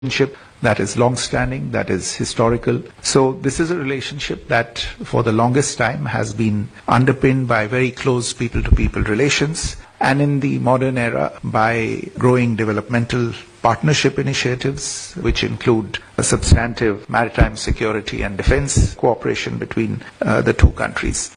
relationship that is long-standing, that is historical. So this is a relationship that for the longest time has been underpinned by very close people-to-people relations, and in the modern era by growing developmental partnership initiatives, which include a substantive maritime security and defense cooperation between the two countries.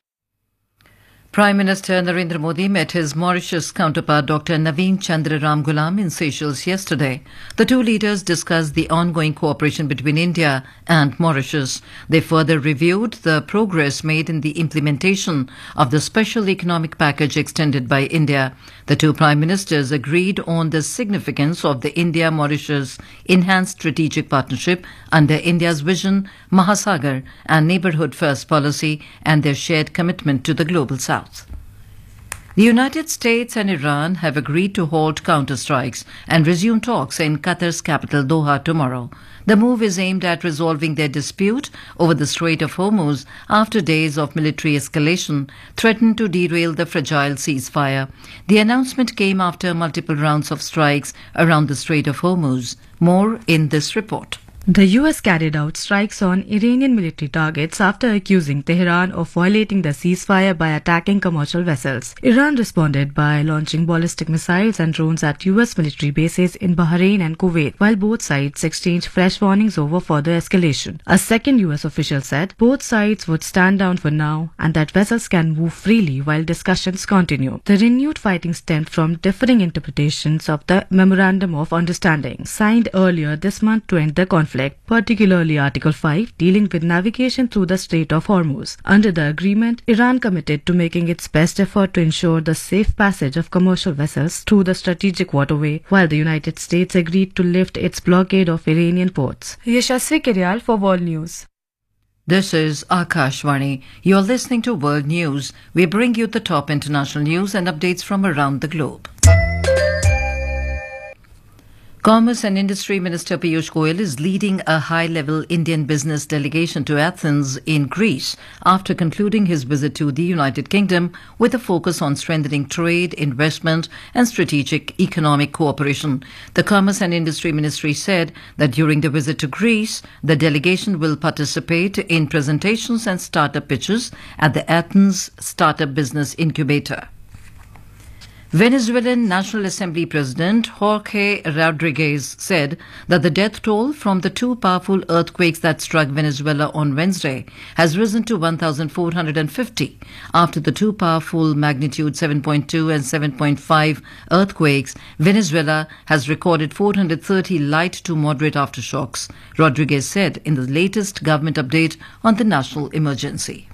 Prime Minister Narendra Modi met his Mauritius counterpart Dr. Naveen Chandra Ramgoolam in Seychelles yesterday. The two leaders discussed the ongoing cooperation between India and Mauritius. They further reviewed the progress made in the implementation of the special economic package extended by India. The two prime ministers agreed on the significance of the India-Mauritius enhanced strategic partnership under India's vision, Mahasagar and neighbourhood first policy, and their shared commitment to the global south. The United States and Iran have agreed to halt counter-strikes and resume talks in Qatar's capital Doha tomorrow. The move is aimed at resolving their dispute over the Strait of Hormuz after days of military escalation threatened to derail the fragile ceasefire. The announcement came after multiple rounds of strikes around the Strait of Hormuz. More in this report. The US carried out strikes on Iranian military targets after accusing Tehran of violating the ceasefire by attacking commercial vessels. Iran responded by launching ballistic missiles and drones at US military bases in Bahrain and Kuwait, while both sides exchanged fresh warnings over further escalation. A second US official said both sides would stand down for now and that vessels can move freely while discussions continue. The renewed fighting stemmed from differing interpretations of the Memorandum of Understanding, signed earlier this month to end the conflict, particularly Article 5 dealing with navigation through the Strait of Hormuz. Under the agreement, Iran committed to making its best effort to ensure the safe passage of commercial vessels through the strategic waterway, while the United States agreed to lift its blockade of Iranian ports. Yashasvi Kiryal for World News. This is Akashvani. You're listening to World News. We bring you the top international news and updates from around the globe. Commerce and Industry Minister Piyush Goyal is leading a high-level Indian business delegation to Athens in Greece after concluding his visit to the United Kingdom with a focus on strengthening trade, investment and strategic economic cooperation. The Commerce and Industry Ministry said that during the visit to Greece, the delegation will participate in presentations and startup pitches at the Athens Startup Business Incubator. Venezuelan National Assembly President Jorge Rodriguez said that the death toll from the two powerful earthquakes that struck Venezuela on Wednesday has risen to 1,450 after the two powerful magnitude 7.2 and 7.5 earthquakes. Venezuela has recorded 430 light to moderate aftershocks, Rodriguez said in the latest government update on the national emergency.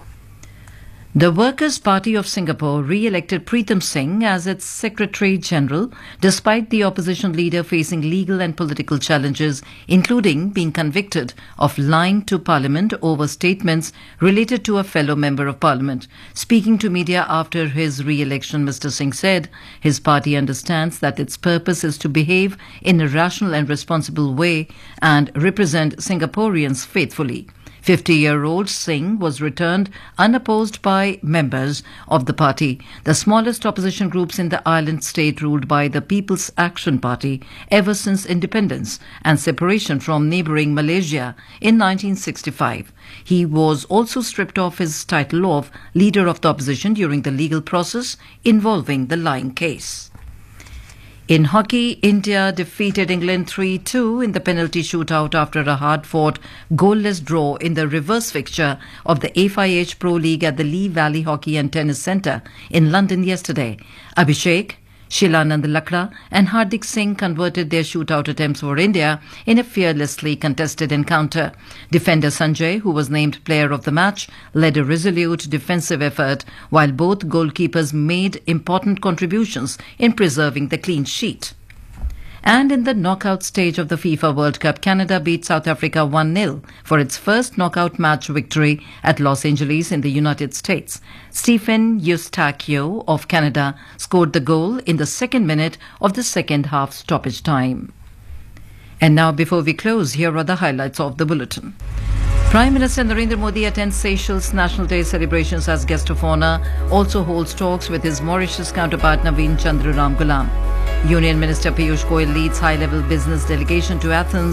The Workers' Party of Singapore re-elected Pritam Singh as its Secretary-General despite the opposition leader facing legal and political challenges, including being convicted of lying to Parliament over statements related to a fellow Member of Parliament. Speaking to media after his re-election, Mr. Singh said his party understands that its purpose is to behave in a rational and responsible way and represent Singaporeans faithfully. 50-year-old Singh was returned unopposed by members of the party, the smallest opposition groups in the island state ruled by the People's Action Party ever since independence and separation from neighbouring Malaysia in 1965. He was also stripped of his title of Leader of the Opposition during the legal process involving the lying case. In hockey, India defeated England 3-2 in the penalty shootout after a hard-fought, goalless draw in the reverse fixture of the FIH Pro League at the Lee Valley Hockey and Tennis Centre in London yesterday. Abhishek, Shilanand Lakra and Hardik Singh converted their shootout attempts for India in a fearlessly contested encounter. Defender Sanjay, who was named player of the match, led a resolute defensive effort, while both goalkeepers made important contributions in preserving the clean sheet. And in the knockout stage of the FIFA World Cup, Canada beat South Africa 1-0 for its first knockout match victory at Los Angeles in the United States. Stephen Eustachio of Canada scored the goal in the second minute of the second half stoppage time. And now, before we close, here are the highlights of the bulletin. Prime Minister Narendra Modi attends Seychelles National Day celebrations as guest of honour, also holds talks with his Mauritius counterpart Naveen Chandra Ramgoolam. Union Minister Piyush Goyal leads high-level business delegation to Athens